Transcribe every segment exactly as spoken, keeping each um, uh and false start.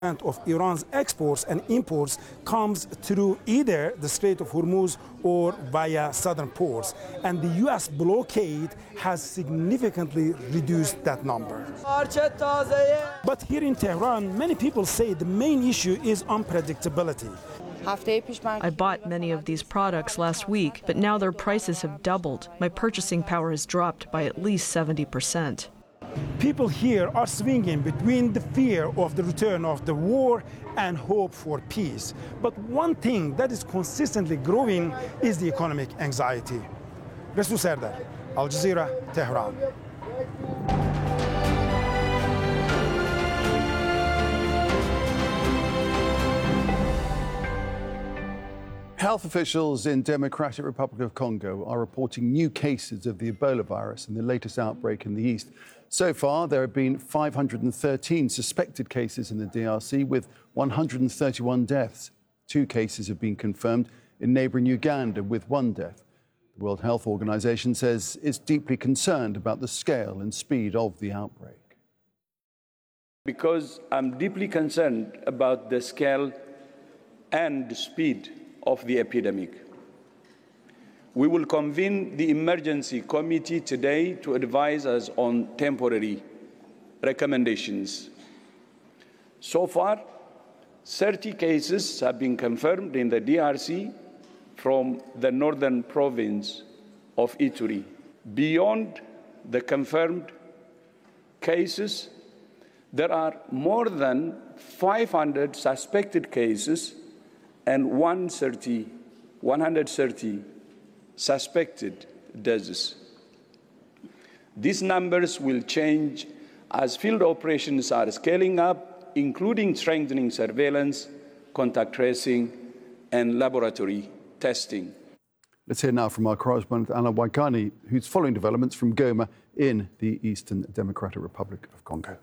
of Iran's exports and imports comes through either the Strait of Hormuz or via southern ports. And the U S blockade has significantly reduced that number. But here in Tehran, many people say the main issue is unpredictability. I bought many of these products last week, but now their prices have doubled. My purchasing power has dropped by at least seventy percent. People here are swinging between the fear of the return of the war and hope for peace. But one thing that is consistently growing is the economic anxiety. Resul Serdar, Al Jazeera, Tehran. Health officials in Democratic Republic of Congo are reporting new cases of the Ebola virus in the latest outbreak in the east. So far, there have been five hundred thirteen suspected cases in the D R C, with one hundred thirty-one deaths. Two cases have been confirmed in neighbouring Uganda, with one death. The World Health Organization says it's deeply concerned about the scale and speed of the outbreak. Because I'm deeply concerned about the scale and the speed of the epidemic. We will convene the emergency committee today to advise us on temporary recommendations. So far, thirty cases have been confirmed in the D R C from the northern province of Ituri. Beyond the confirmed cases, there are more than five hundred suspected cases and one hundred thirty suspected deaths. These numbers will change as field operations are scaling up, including strengthening surveillance, contact tracing, and laboratory testing. Let's hear now from our correspondent, Alain Waikani, who's following developments from Goma in the Eastern Democratic Republic of Congo.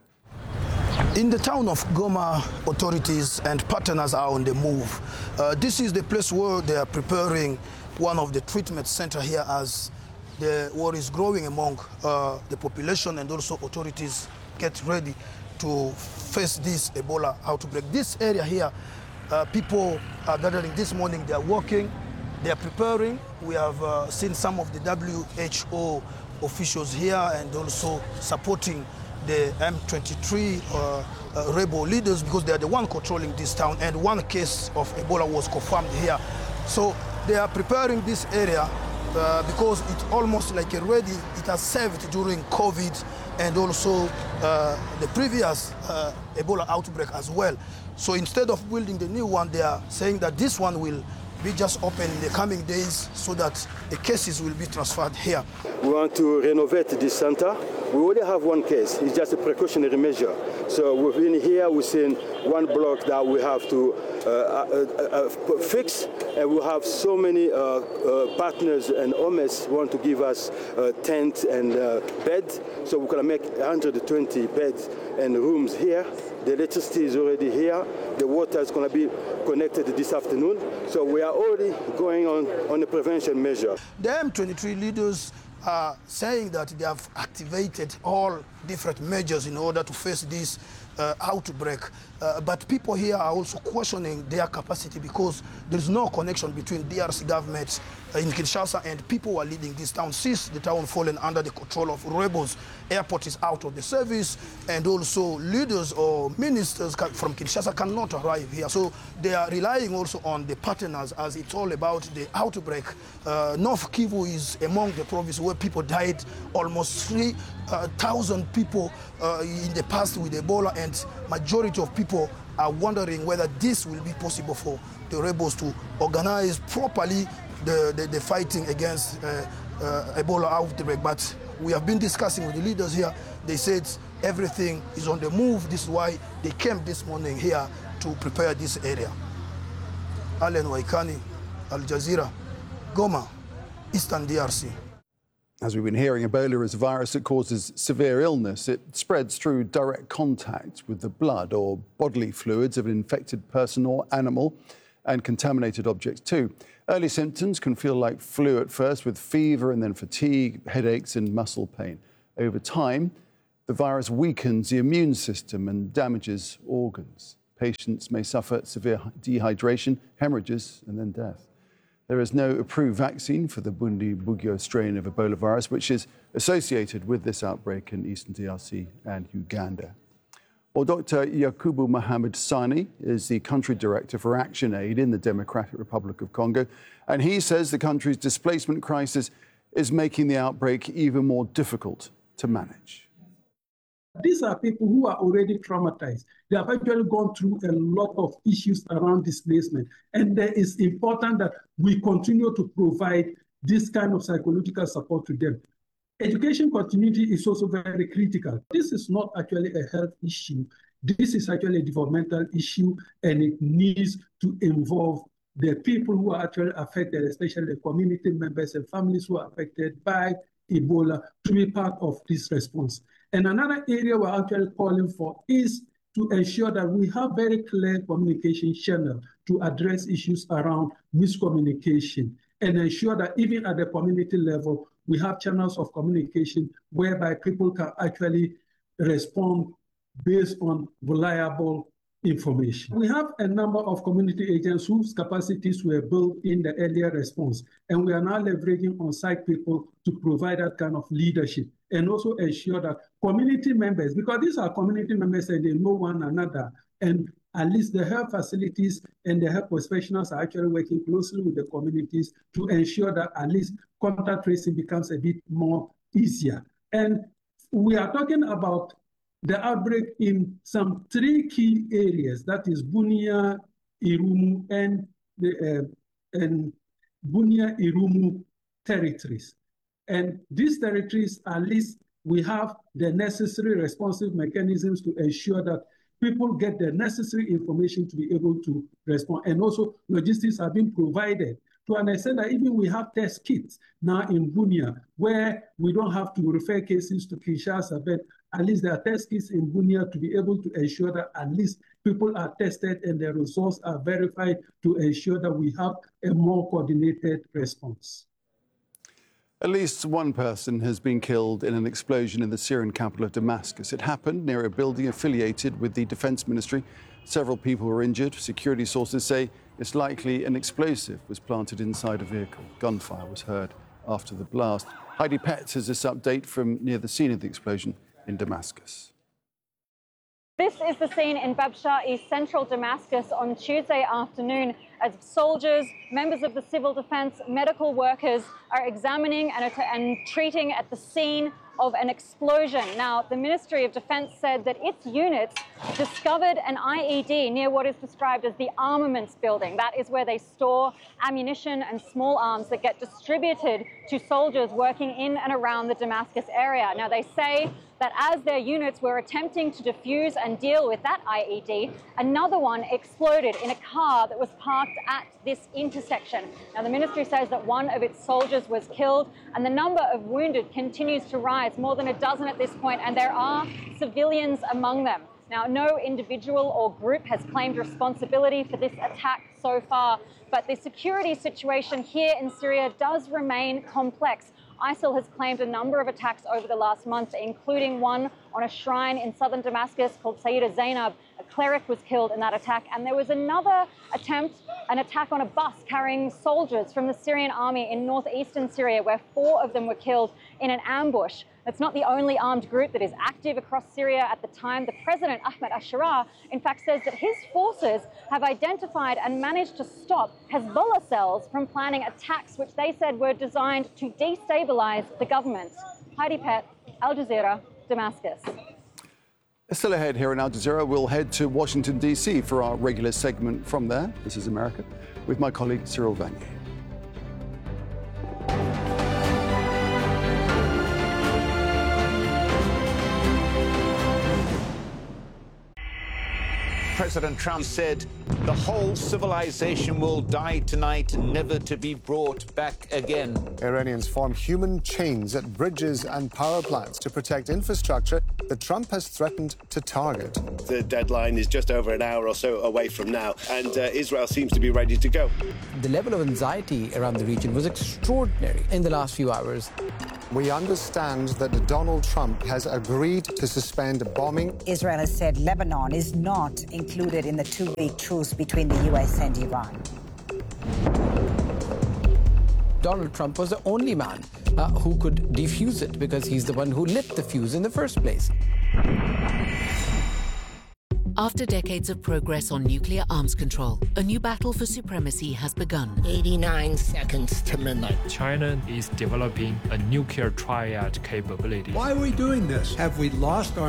In the town of Goma, authorities and partners are on the move. Uh, this is the place where they are preparing one of the treatment centers here as the war is growing among uh, the population, and also authorities get ready to face this Ebola outbreak. This area here, uh, people are gathering this morning, they are working, they are preparing. We have uh, seen some of the W H O officials here and also supporting the M twenty-three uh, uh, rebel leaders, because they are the one controlling this town, and one case of Ebola was confirmed here. So they are preparing this area uh, because it's almost like already it has served during COVID and also uh, the previous uh, Ebola outbreak as well. So instead of building the new one, they are saying that this one will be just open in the coming days so that the cases will be transferred here. We want to renovate this center. We already have one case. It's just a precautionary measure. So within here, we've seen one block that we have to uh, uh, uh, fix, and we have so many uh, uh, partners and owners want to give us uh, tents and uh, beds. So we're going to make one hundred twenty beds and rooms here. The electricity is already here. The water is going to be connected this afternoon. So we are already going on on a prevention measure. The M twenty-three leaders are saying that they have activated all different measures in order to face this uh, outbreak. Uh, but people here are also questioning their capacity because there is no connection between D R C government uh, in Kinshasa and people who are leading this town. Since the town fallen under the control of rebels, airport is out of the service, and also leaders or ministers from Kinshasa cannot arrive here. So they are relying also on the partners, as it's all about the outbreak. Uh, North Kivu is among the provinces where people died, almost three thousand people uh, in the past with Ebola, and majority of people are wondering whether this will be possible for the rebels to organize properly the, the, the fighting against uh, uh, Ebola outbreak. But we have been discussing with the leaders here. They said everything is on the move. This is why they came this morning here to prepare this area. Alain Waikani, Al Jazeera, Goma, Eastern D R C. As we've been hearing, Ebola is a virus that causes severe illness. It spreads through direct contact with the blood or bodily fluids of an infected person or animal, and contaminated objects too. Early symptoms can feel like flu at first, with fever and then fatigue, headaches and muscle pain. Over time, the virus weakens the immune system and damages organs. Patients may suffer severe dehydration, hemorrhages, and then death. There is no approved vaccine for the Bundibugyo strain of Ebola virus, which is associated with this outbreak in eastern D R C and Uganda. Well, Doctor Yakubu Mohamed Sani is the country director for ActionAid in the Democratic Republic of Congo, and he says the country's displacement crisis is making the outbreak even more difficult to manage. These are people who are already traumatized. They have actually gone through a lot of issues around displacement. And it is important that we continue to provide this kind of psychological support to them. Education continuity is also very critical. This is not actually a health issue. This is actually a developmental issue, and it needs to involve the people who are actually affected, especially the community members and families who are affected by Ebola, to be part of this response. And another area we're actually calling for is to ensure that we have very clear communication channel to address issues around miscommunication and ensure that even at the community level, we have channels of communication whereby people can actually respond based on reliable information. We have a number of community agents whose capacities were built in the earlier response, and we are now leveraging on-site people to provide that kind of leadership and also ensure that community members, because these are community members and they know one another, and at least the health facilities and the health professionals are actually working closely with the communities to ensure that at least contact tracing becomes a bit more easier. And we are talking about the outbreak in some three key areas, that is Bunia, Irumu, and the uh, and Bunia, Irumu territories. And these territories, at least we have the necessary responsive mechanisms to ensure that people get the necessary information to be able to respond. And also logistics have been provided to an extent that even we have test kits now in Bunia, where we don't have to refer cases to Kinshasa, but at least there are test kits in Bunia to be able to ensure that at least people are tested and their results are verified to ensure that we have a more coordinated response. At least one person has been killed in an explosion in the Syrian capital of Damascus. It happened near a building affiliated with the Defense Ministry. Several people were injured. Security sources say it's likely an explosive was planted inside a vehicle. Gunfire was heard after the blast. Heidi Petz has this update from near the scene of the explosion in Damascus. This is the scene in Babsha, East Central Damascus on Tuesday afternoon as soldiers, members of the civil defense, medical workers are examining and, and treating at the scene of an explosion. Now, the Ministry of Defense said that its units discovered an I E D near what is described as the armaments building. That is where they store ammunition and small arms that get distributed to soldiers working in and around the Damascus area. Now, they say that as their units were attempting to defuse and deal with that I E D, another one exploded in a car that was parked at this intersection. Now, the ministry says that one of its soldiers was killed and the number of wounded continues to rise, more than a dozen at this point, and there are civilians among them. Now, no individual or group has claimed responsibility for this attack so far, but the security situation here in Syria does remain complex. ISIL has claimed a number of attacks over the last month, including one on a shrine in southern Damascus called Sayyida Zainab. A cleric was killed in that attack, and there was another attempt, an attack on a bus carrying soldiers from the Syrian army in northeastern Syria, where four of them were killed in an ambush. It's not the only armed group that is active across Syria at the time. The president, Ahmed al-Sharaa, in fact says that his forces have identified and managed to stop Hezbollah cells from planning attacks which they said were designed to destabilize the government. Heidi Pett, Al Jazeera, Damascus. Still ahead here in Al Jazeera, we'll head to Washington, D C for our regular segment from there. This is America, with my colleague Cyril Vanier. President Trump said the whole civilization will die tonight, never to be brought back again. Iranians form human chains at bridges and power plants to protect infrastructure that Trump has threatened to target. The deadline is just over an hour or so away from now, and uh, Israel seems to be ready to go. The level of anxiety around the region was extraordinary in the last few hours. We understand that Donald Trump has agreed to suspend bombing. Israel has said Lebanon is not included in the two-week truce between the U S and Iran. Donald Trump was the only man uh, who could defuse it because he's the one who lit the fuse in the first place. After decades of progress on nuclear arms control, a new battle for supremacy has begun. eighty-nine seconds to midnight. China is developing a nuclear triad capability. Why are we doing this? Have we lost our